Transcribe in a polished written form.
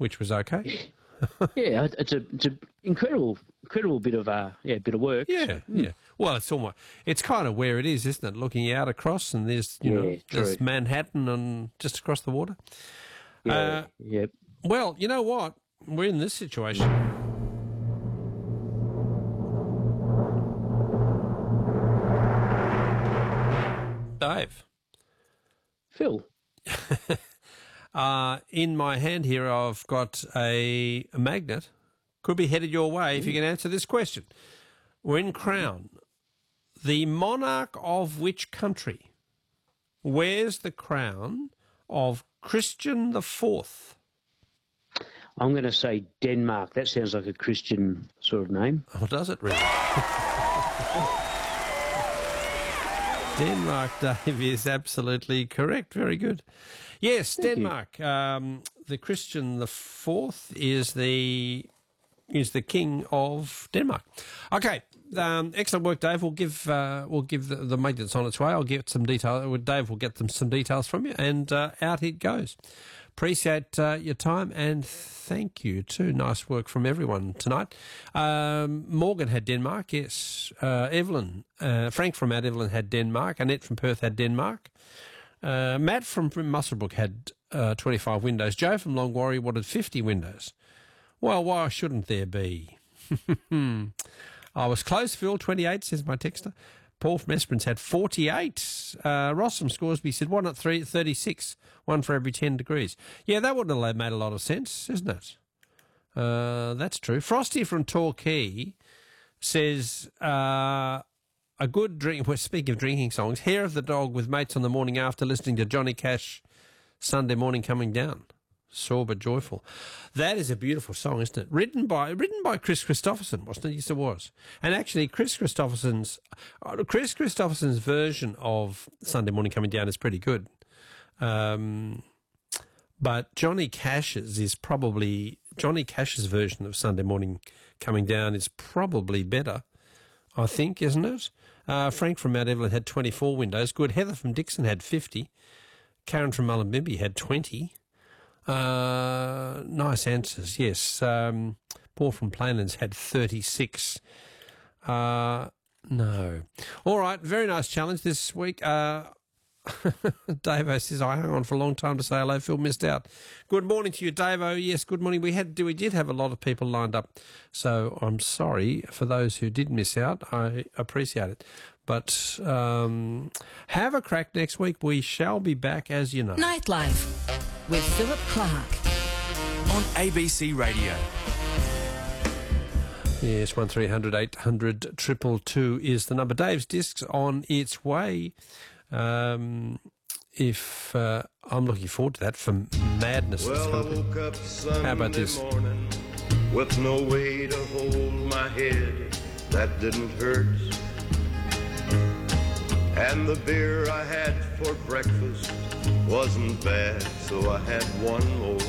which was okay. Yeah, it's a incredible bit of work. Yeah, yeah. Well, it's kind of where it is, isn't it? Looking out across, and there's there's Manhattan and just across the water. Yeah. Yep. Well, you know what? We're in this situation. Dave. Phil. In my hand here, I've got a magnet. Could be headed your way if you can answer this question. When crowned, the monarch of which country wears the crown of Christian IV? I'm going to say Denmark. That sounds like a Christian sort of name. Oh, does it really? Denmark, Dave, is absolutely correct. Very good. Yes, Thank Denmark. The Christian IV is the king of Denmark. Okay, excellent work, Dave. We'll give the maintenance on its way. I'll get some detail. Dave will get some details from you, and out it goes. Appreciate your time, and thank you too. Nice work from everyone tonight. Morgan had Denmark, yes. Evelyn, Frank from Mount Evelyn had Denmark. Annette from Perth had Denmark. Matt from Muswellbrook had 25 windows. Joe from Long Warrior wanted 50 windows. Well, why shouldn't there be? I was close, Phil, 28, says my texter. Paul from Esperance had 48. Ross from Scoresby said, why not 36? One for every 10 degrees. Yeah, that would have made a lot of sense, isn't it? That's true. Frosty from Torquay says, a good drink, well, speaking of drinking songs, Hair of the Dog with mates on the morning after listening to Johnny Cash, Sunday Morning Coming Down. Sore but joyful. That is a beautiful song, isn't it? Written by Chris Christopherson, wasn't it? Yes, it was. And actually, Chris Christopherson's version of Sunday Morning Coming Down is pretty good. But Johnny Cash's version of Sunday Morning Coming Down is probably better, I think, isn't it? Frank from Mount Evelyn had 24 windows. Good. Heather from Dixon had 50. Karen from Mullumbimby had 20. Nice answers, yes. Paul from Plainlands had 36. No. All right, very nice challenge this week. Davo says, I hung on for a long time to say hello. Phil missed out. Good morning to you, Davo. Yes, good morning. We did have a lot of people lined up, so I'm sorry for those who did miss out. I appreciate it. But have a crack next week. We shall be back, as you know. Nightlife with Philip Clark on ABC Radio. Yes, 1300 800 222 is the number. Dave's Discs on its way. I'm looking forward to that for madness. Well, I woke up How about this? Sunday morning with no way to hold my head that didn't hurt. And the beer I had for breakfast wasn't bad, so I had one more.